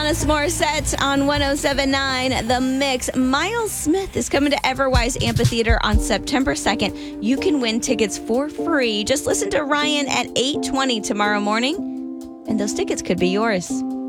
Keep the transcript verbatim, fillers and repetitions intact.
Alanis Morissette on one oh seven point nine The Mix. Miles Smith is coming to Everwise Amphitheater on September second. You can win tickets for free. Just listen to Ryan at eight twenty tomorrow morning, and those tickets could be yours.